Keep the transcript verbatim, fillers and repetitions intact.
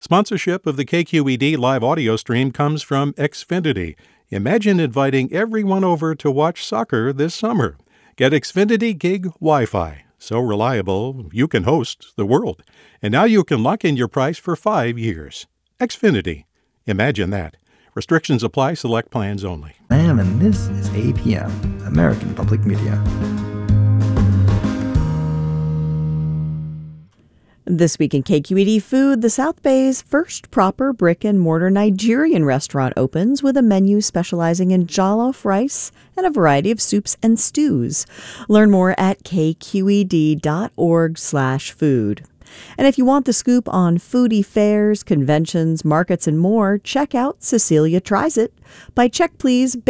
Sponsorship of the K Q E D live audio stream comes from Xfinity. Imagine inviting everyone over to watch soccer this summer. Get Xfinity Gig Wi-Fi. So reliable, you can host the world. And now you can lock in your price for five years. Xfinity. Imagine that. Restrictions apply. Select plans only. Ma'am, and this is A P M, American Public Media. This week in K Q E D Food, the South Bay's first proper brick-and-mortar Nigerian restaurant opens with a menu specializing in jollof rice and a variety of soups and stews. Learn more at k q e d dot org slash food. And if you want the scoop on foodie fairs, conventions, markets, and more, check out Cecilia Tries It by Check Please